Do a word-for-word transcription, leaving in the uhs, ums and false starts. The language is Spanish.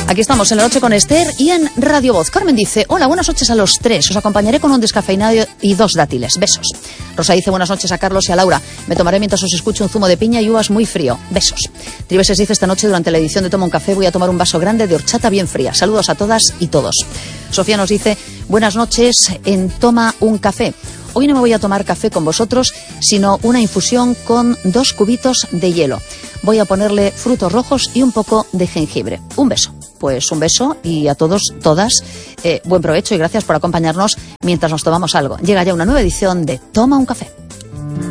Aquí estamos en La Noche con Esther y en Radio Voz. Carmen dice, hola, buenas noches a los tres. Os acompañaré con un descafeinado y dos dátiles. Besos. Rosa dice, buenas noches a Carlos y a Laura. Me tomaré mientras os escucho un zumo de piña y uvas muy frío. Besos. Tribeses dice, esta noche durante la edición de Toma un Café voy a tomar un vaso grande de horchata bien fría. Saludos a todas y todos. Sofía nos dice, buenas noches en Toma un Café. Hoy no me voy a tomar café con vosotros, sino una infusión con dos cubitos de hielo. Voy a ponerle frutos rojos y un poco de jengibre. Un beso. Pues un beso y a todos, todas, eh, buen provecho y gracias por acompañarnos mientras nos tomamos algo. Llega ya una nueva edición de Toma un Café.